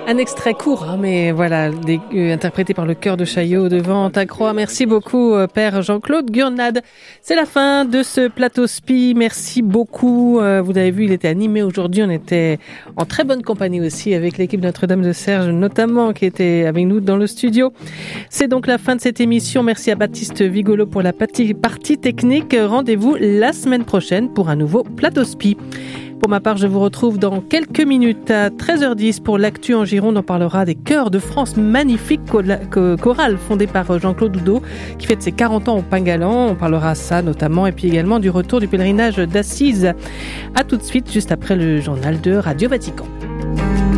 Un extrait court, mais voilà, interprété par le chœur de Chaillot devant ta croix. Merci beaucoup, Père Jean-Claude Gurnade. C'est la fin de ce plateau SPI. Merci beaucoup. Vous avez vu, il était animé aujourd'hui. On était en très bonne compagnie aussi avec l'équipe Notre-Dame de Serge, notamment, qui était avec nous dans le studio. C'est donc la fin de cette émission. Merci à Baptiste Vigolo pour la partie technique. Rendez-vous la semaine prochaine pour un nouveau plateau SPI. Pour ma part, je vous retrouve dans quelques minutes à 13h10 pour l'actu en Gironde. On parlera des chœurs de France, magnifique chorale fondée par Jean-Claude Oudot qui fête ses 40 ans au Pingalan. On parlera de ça notamment et puis également du retour du pèlerinage d'Assise. À tout de suite, juste après le journal de Radio Vatican.